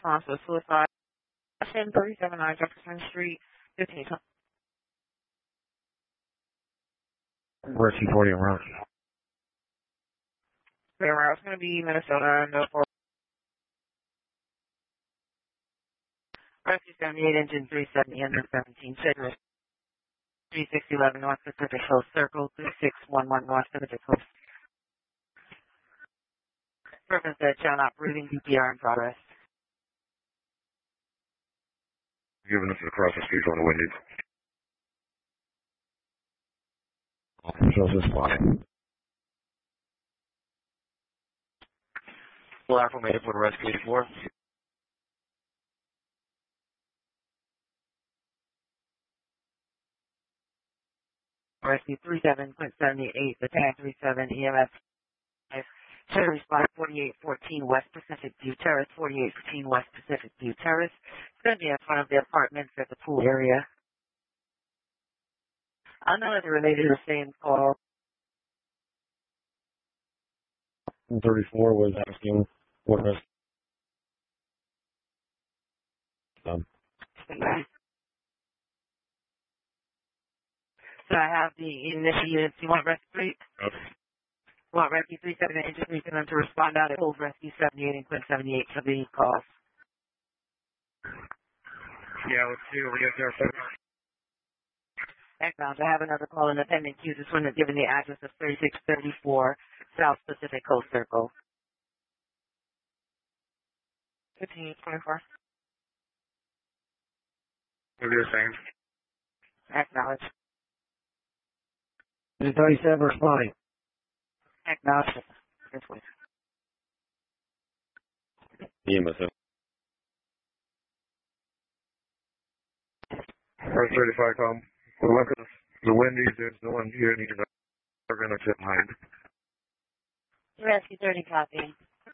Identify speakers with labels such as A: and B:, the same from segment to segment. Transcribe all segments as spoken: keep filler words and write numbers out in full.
A: response was suicide. thirty-seven nine Jefferson Street, fifteen.
B: Rescue forty around.
A: Where it's going to be Minnesota, no four. Rescue seventy-eight, engine three seventy, engine seventeen, Citrus, three six eleven North Pacific Coast Circle, three six one one North Pacific Coast. Purpose said, shall not breathing, C P R in progress.
B: Giving us across the street on the Wendy's. Shows this spotting.
C: Full acclimated for rescue eighty-four.
A: Rescue three seven seven eight, the tag three seven E M S. Terrace spot forty-eight fourteen West Pacific View Terrace, forty-eight fourteen West Pacific View Terrace. It's going to be in front of the apartments at the pool area. I know it's related to the same call.
B: thirty-four was asking what was um,
A: So I have the initial units. You want rescue three?
B: okay.
A: You want rescue three seven eight, just need them to respond out at Hold rescue seventy-eight and Quinn seventy-eight for the calls.
B: Yeah, let's see what we got there.
A: Eggbound, I have another call in the pending queue. This one is given the address of thirty-six thirty-four South Pacific Coast Circle. fifteen twenty-four.
B: What are you saying?
A: Acknowledge.
B: Is thirty-seven responding?
A: Acknowledge. This way.
C: E M S.
B: First thirty-five come. The look at the Wendy's, there's no one here, neither are going to sit behind.
A: Rescue thirty copy.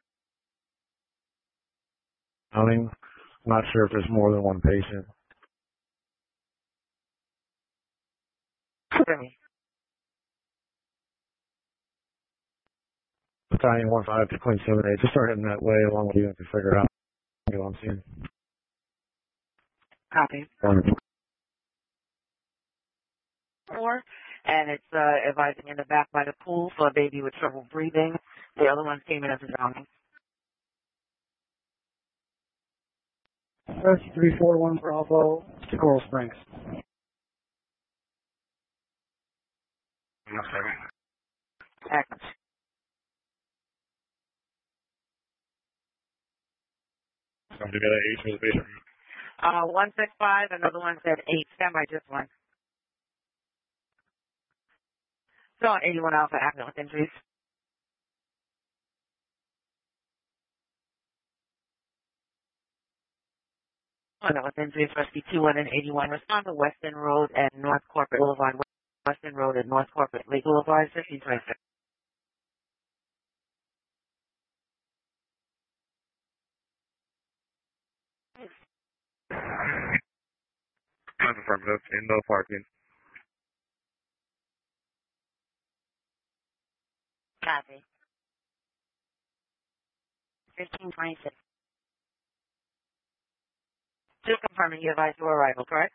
B: Counting. Not sure if there's more than one patient.
A: Remy.
B: Battalion one five to Queen seven eight. Just start heading that way along with you to figure it out. I'm seeing.
A: Copy.
B: Um,
A: Four, and it's uh, advising in the back by the pool for a baby with trouble breathing. The other one came in as a drowning.
B: Rescue three four one Bravo to Coral Springs. No, sorry.
A: Acknowledge.
B: Come together, eight for the patient.
A: Uh, one six five, another one said eight. Stand by just one. So on eighty-one Alpha, accident with injuries. Oh, no, with injuries, rescue two one and eighty-one. Respond to Weston Road and North Corporate Boulevard. Weston Road and North Corporate Legal Boulevard, fifteen twenty-six.
B: I'm affirmative. In no parking.
A: Copy. fifteen twenty-six. Just confirming you advised your arrival, correct?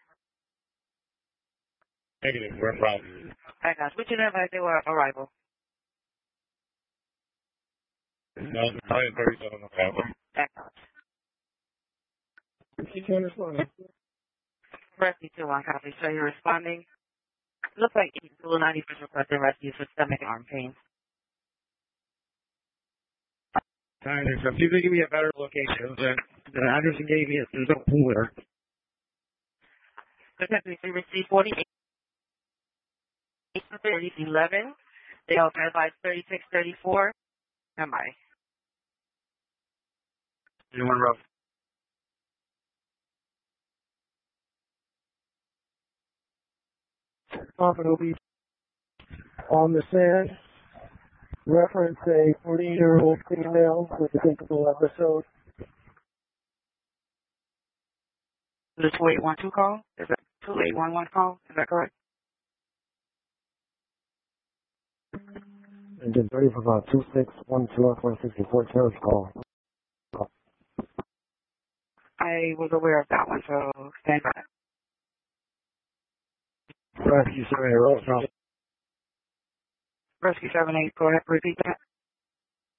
B: Negative. We're in problem.
A: I got you. Which you advised your arrival?
B: No, Battalion thirty-seven on Bravo.
A: Acknowledge.
B: You can respond.
A: Rescue two one copy. So you're responding. Looks like Eagle ninety first requested rescue for stomach and arm pain.
B: Time is up. See if they give me a better location. The, the address you gave me is there's no pool there.
A: Potentially we received forty-eight thirty eleven. They also advised thirty-six thirty-four. Am I?
B: Anyone rough? Often will be on the sand. Reference a forty-year-old female with a typical episode.
A: The two eight one two call? Is that two eight one one call? Is that correct?
B: Engine thirty for about two six one two on four sixty-four terrace call.
A: I was aware of that one, so stand by.
B: Rescue seven eight, roll from.
A: Rescue seven eight, go ahead, repeat that.